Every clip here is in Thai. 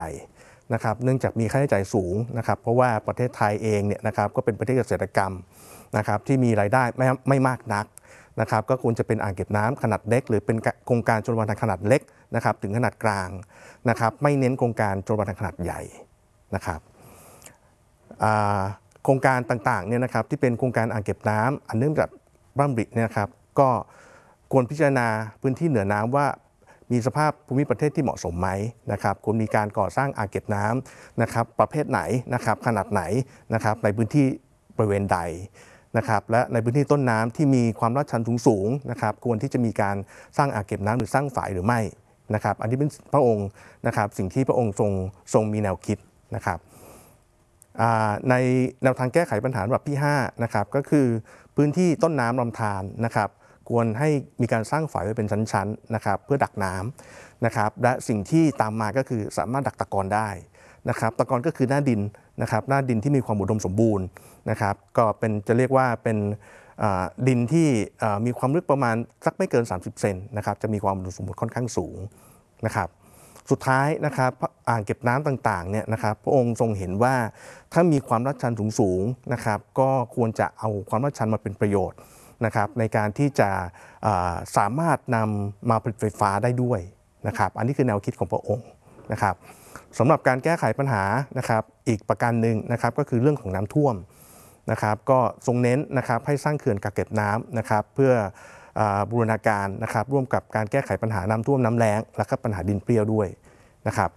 นะครับเนื่องจากมีค่าใช้จ่ายสูงนะครับเพราะว่าประเทศไทยเองเนี่ยนะครับก็เป็นประเทศเกษตรกรรมนะครับที่มีรายได้ไม่มากนักนะครับก็ควรจะเป็นอ่างเก็บน้ำขนาดเล็กหรือเป็นโครงการชลประทานขนาดเล็กนะครับถึงขนาดกลางนะครับไม่เน้นโครงการชลประทานขนาดใหญ่นะครับโครงการต่างๆเนี่ยนะครับที่เป็นโครงการอ่างเก็บน้ำอันเนื่องจากบ้านบริเนี่ยนะครับก็ควรพิจารณาพื้นที่เหนือน้ำว่ามีสภาพภูมิประเทศที่เหมาะสมไหมนะครับควรมีการก่อสร้างอ่างเก็บน้ำนะครับประเภทไหนนะครับขนาดไหนนะครับในพื้นที่บริเวณใดนะครับและในพื้นที่ต้นน้ำที่มีความลาดชันสูงนะครับควรที่จะมีการสร้างอ่างเก็บน้ำหรือสร้างฝายหรือไม่นะครับอันนี้เป็นพระองค์นะครับสิ่งที่พระองค์ทรงมีแนวคิดนะครับในแนวทางแก้ไขปัญหาระดับที่5นะครับก็คือพื้นที่ต้นน้ำลำธารนะครับควรให้มีการสร้างฝายไว้เป็นชั้นๆนะครับเพื่อดักน้ำนะครับและสิ่งที่ตามมาก็คือสามารถดักตะกอนได้นะครับตะกอนก็คือหน้าดินนะครับหน้าดินที่มีความอุดมสมบูรณ์นะครับก็เป็นจะเรียกว่าเป็นดินที่มีความลึกประมาณสักไม่เกิน30 เซนนะครับจะมีความอุดมสมบูรณ์ค่อนข้างสูงนะครับสุดท้ายนะครับอ่างเก็บน้ำต่างๆเนี่ยนะครับพระองค์ทรงเห็นว่าถ้ามีความลาดชันสูงนะครับก็ควรจะเอาความลาดชันมาเป็นประโยชน์นะครับในการที่จะสามารถนำมาผลิตไฟฟ้าได้ด้วยนะครับอันนี้คือแนวคิดของพระองค์นะครับสำหรับการแก้ไขปัญหานะครับอีกประการหนึ่งนะครับก็คือเรื่องของน้ำท่วมนะครับก็ทรงเน้นนะครับให้สร้างเขื่อนกักเก็บน้ำนะครับเพื่อบูรณาการนะครับร่วมกับการแก้ไขปัญหาน้ำท่วมน้ำแล้งและก็ปัญหาดินเปรี้ยวด้วยนะครับ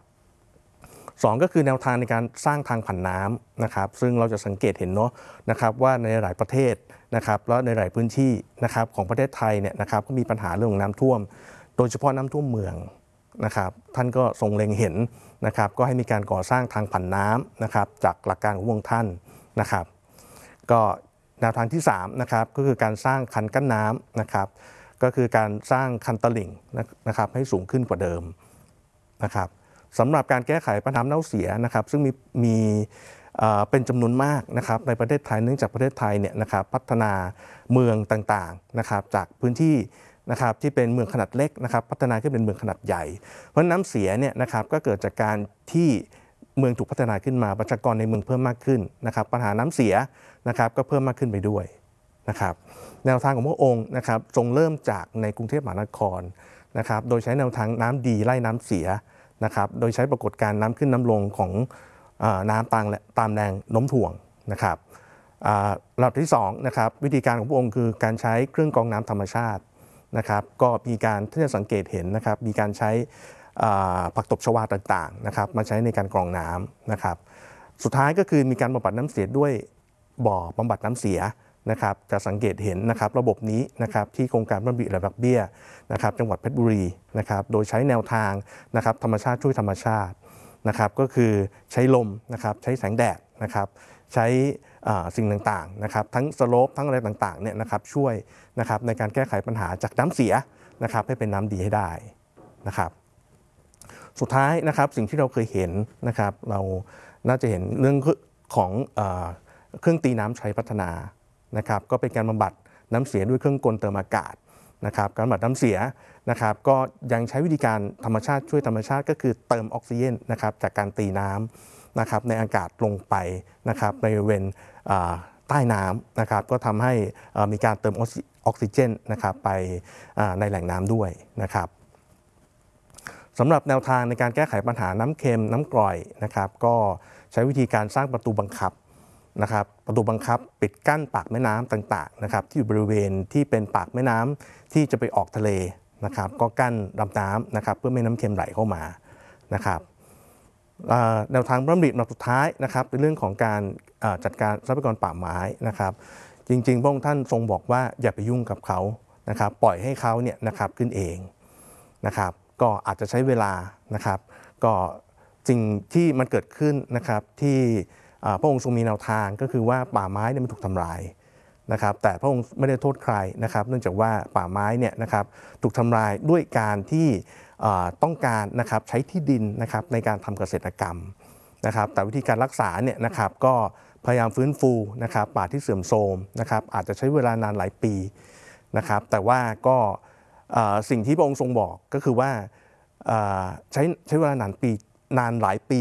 2ก็คือแนวทางในการสร้างทางผ่านน้ำนะครับซึ่งเราจะสังเกตเห็นเนาะนะครับว่าในหลายประเทศนะครับแล้วในหลายพื้นที่นะครับของประเทศไทยเนี่ยนะครับก็มีปัญหาเรื่องของน้ำท่วมโดยเฉพาะน้ำท่วมเมืองนะครับท่านก็ทรงเล็งเห็นนะครับก็ให้มีการก่อสร้างทางผ่านน้ำนะครับจากหลักการของพระองค์ท่านนะครับก็แนวทางที่3นะครับก็คือการสร้างคันกั้นน้ำนะครับก็คือการสร้างคันตลิ่งนะครับให้สูงขึ้นกว่าเดิมนะครับสำหรับการแก้ไขปัญหาเน่าเสียนะครับซึ่งมีเป็นจำนวนมากนะครับในประเทศไทยเนื่องจากประเทศไทยเนี่ยนะครับพัฒนาเมืองต่างๆนะครับจากพื้นที่นะครับที่เป็นเมืองขนาดเล็กนะครับพัฒนาขึ้นเป็นเมืองขนาดใหญ่เพราะน้ำเสียเนี่ยนะครับก็เกิดจากการที่เมืองถูกพัฒนาขึ้นมาประชากรในเมืองเพิ่มมากขึ้นนะครับปัญหาน้ำเสียนะครับก็เพิ่มมากขึ้นไปด้วยนะครับแนวทางของพระองค์นะครับทรงเริ่มจากในกรุงเทพมหานครนะครับโดยใช้แนวทางน้ำดีไล่น้ำเสียนะครับโดยใช้ปรากฏการณ์น้ำขึ้นน้ำลงของน้ำตามแรงโน้มถ่วงนะครับระดับที่2นะครับวิธีการของพระองค์คือการใช้เครื่องกรองน้ำธรรมชาตินะครับก็มีการที่จะสังเกตเห็นนะครับมีการใช้ผักตบชวาต่างๆนะครับมาใช้ในการกรองน้ำนะครับสุดท้ายก็คือมีการบำบัดน้ำเสียด้วยบ่อบำบัดน้ำเสียนะครับจะสังเกตเห็นนะครับระบบนี้นะครับที่โครงการบ้านบริและดอกเบี้ยนะครับจังหวัดเพชรบุรีนะครับโดยใช้แนวทางนะครับธรรมชาติช่วยธรรมชาตินะครับก็คือใช้ลมนะครับใช้แสงแดดนะครับใช้สิ่งต่างๆนะครับทั้งสโลปทั้งอะไรต่างๆเนี่ยนะครับช่วยนะครับในการแก้ไขปัญหาจากน้ำเสียนะครับให้เป็นน้ำดีให้ได้นะครับสุดท้ายนะครับสิ่งที่เราเคยเห็นนะครับเราน่าจะเห็นเรื่องของเครื่องตีน้ำใช้พัฒนานะครับก็เป็นการบำบัดน้ำเสียด้วยเครื่องกลเติมอากาศนะครับการบำบัดน้ำเสียนะครับก็ยังใช้วิธีการธรรมชาติช่วยธรรมชาติก็คือเติมออกซิเจนนะครับจากการตีน้ำนะครับในอากาศลงไปนะครับในบริเวณใต้น้ำนะครับก็ทำให้มีการเติมออกซิเจนนะครับไปในแหล่งน้ำด้วยนะครับสำหรับแนวทางในการแก้ไขปัญหาน้ำเค็มน้ำกร่อยนะครับก็ใช้วิธีการสร้างประตูบังคับนะครับประตูบังคับปิดกั้นปากแม่น้ำต่างๆนะครับที่อยู่บริเวณที่เป็นปากแม่น้ำที่จะไปออกทะเลนะครับก็กั้นลำน้ำนะครับเพื่อไม่ให้น้ำเค็มไหลเข้ามานะครับแนวทางพระดำริสุดท้ายนะครับในเรื่องของการจัดการทรัพยากรป่าไม้นะครับจริงๆพระองค์ท่านทรงบอกว่าอย่าไปยุ่งกับเขานะครับปล่อยให้เขาเนี่ยนะครับขึ้นเองนะครับก็อาจจะใช้เวลานะครับก็สิ่งที่มันเกิดขึ้นนะครับที่พระองค์ทรงมีแนวทางก็คือว่าป่าไม้เนี่ยมันถูกทำลายนะครับแต่พระองค์ไม่ได้โทษใครนะครับเนื่องจากว่าป่าไม้เนี่ยนะครับถูกทำลายด้วยการที่ต้องการนะครับใช้ที่ดินนะครับในการทำเกษตรกรรมนะครับแต่วิธีการรักษาเนี่ยนะครับก็พยายามฟื้นฟูนะครับป่าที่เสื่อมโทรมนะครับอาจจะใช้เวลานานหลายปีนะครับแต่ว่าก็สิ่งที่พระองค์ทรงบอกก็คือว่าใช้เวลานานหลายปี